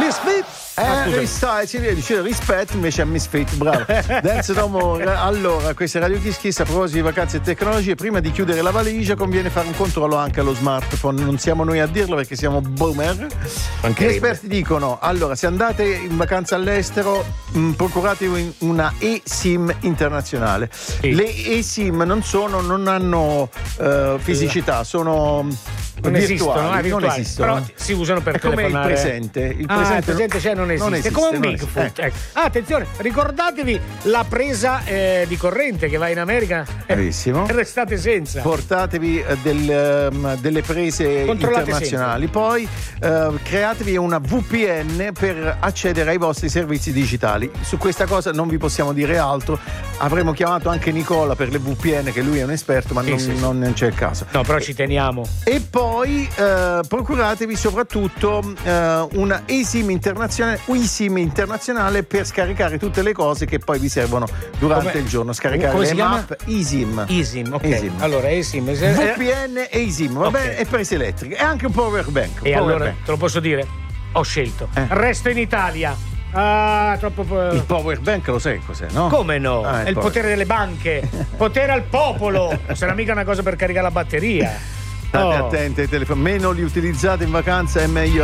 Misfit. Dice rispetto invece a Misfit, bravo. Dance d'amore. Allora, questa è Radio Kiss Kiss. A proposito di vacanze e tecnologie, prima di chiudere la valigia conviene fare un controllo anche allo smartphone. Non siamo noi a dirlo perché siamo boomer. Gli esperti dicono: allora, se andate in vacanza all'estero, procuratevi una eSIM internazionale. Le eSIM non hanno fisicità, sono non virtuali, esistono, non esistono. Però si usano per telefonare. Come il presente. Il presente c'è, non esiste. È come un Bigfoot. Attenzione, ricordatevi la presa di corrente che va in America. Bravissimo. Restate senza. Portatevi delle prese internazionali. Senza. Poi createvi una VPN per accedere ai vostri servizi digitali. Su questa cosa non vi possiamo dire altro. Avremmo chiamato anche Nicola per le VPN, che lui è un esperto, ma non c'è il caso. No, però ci teniamo. E poi procuratevi soprattutto una eSIM internazionale per scaricare tutte le cose che poi vi servono durante il giorno. Scaricare le map eSIM. eSIM, ok. eSIM. Allora eSIM, VPN e eSIM, va bene? E prese elettriche. E anche un power bank. E allora te lo posso dire? Ho scelto. Resto in Italia. Troppo. Il power bank lo sai cos'è, no? Come no? È il potere delle banche. Potere al popolo. Non sarà mica una cosa per caricare la batteria. State attenti ai telefoni, meno li utilizzate in vacanza è meglio